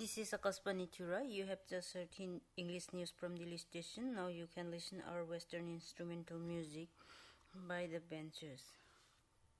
this is Akaspa Nitura. You have just heard English news from Delhi station. Now you can listen our Western instrumental music by the Benchers.